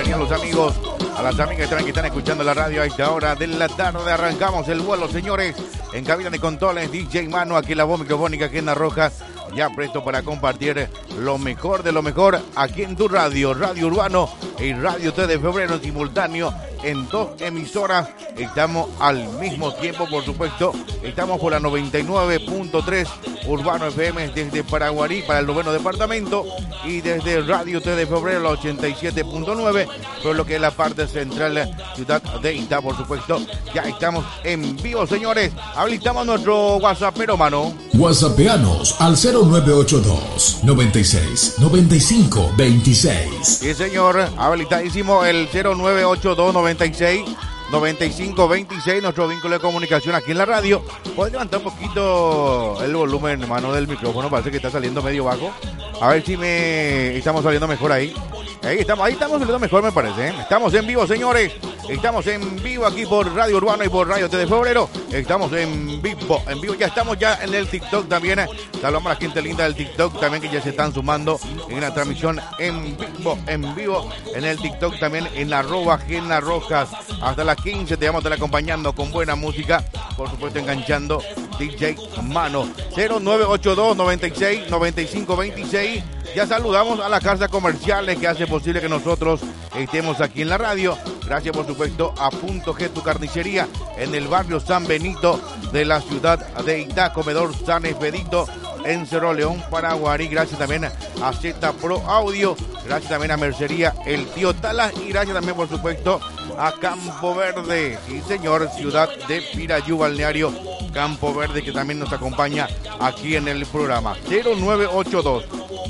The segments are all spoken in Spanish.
bienvenidos a los amigos, a las amigas que están escuchando la radio a esta hora de la tarde. Arrancamos el vuelo, señores, en cabina de controles, DJ Mano, aquí en la voz microfónica, Kena Rojas, ya presto para compartir lo mejor de lo mejor aquí en tu radio, Radio Urbano y Radio T de Febrero en simultáneo en dos emisoras. Estamos al mismo tiempo, por supuesto. Estamos por la 99.3 Urbano FM desde Paraguarí para el 9º departamento y desde Radio T de Febrero la 87.9 por lo que es la parte central ciudad de Itá, por supuesto. Ya estamos en vivo, señores. Habilitamos nuestro WhatsAppero, mano. WhatsAppeanos al 0982 96 95 26. Sí, señor, habilitadísimo el 0982 96 95 26, nuestro vínculo de comunicación aquí en la radio. Puedes levantar un poquito el volumen, hermano, del micrófono, parece que está saliendo medio bajo. A ver si estamos saliendo mejor ahí. Ahí estamos saliendo mejor, me parece, ¿eh? Estamos en vivo, señores. Estamos en vivo aquí por Radio Urbano y por Radio T de Febrero. Estamos en vivo. Ya estamos ya en el TikTok también. Saludamos a la gente linda del TikTok también que ya se están sumando en la transmisión en vivo en el TikTok también en @Kena Rojas. Hasta las 15 te vamos a estar acompañando con buena música, por supuesto enganchando DJ Mano. 0982 96 95 26. Ya saludamos a las casas comerciales que hace posible que nosotros estemos aquí en la radio. Gracias, por supuesto, a Punto G, tu carnicería en el barrio San Benito de la ciudad de Itá, Comedor San Expedito en Cerro León, Paraguarí. Gracias también a Z Pro Audio. Gracias también a Mercería El Tío Talas. Y gracias también, por supuesto, a Campo Verde. Sí, señor, ciudad de Pirayú, balneario Campo Verde, que también nos acompaña aquí en el programa. 0982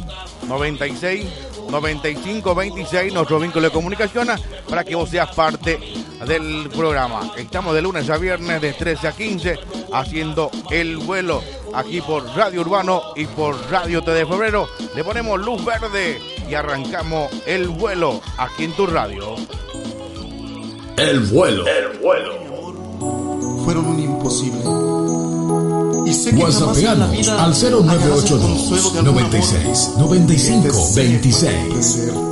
96 95 26, nuestro vínculo de comunicación para que vos seas parte del programa. Estamos de lunes a viernes de 13 a 15 haciendo el vuelo aquí por Radio Urbano y por Radio T de Febrero. Le ponemos luz verde y arrancamos el vuelo aquí en tu radio. El vuelo. Fueron un imposible. WhatsAppeanos al 0982 96 95 26.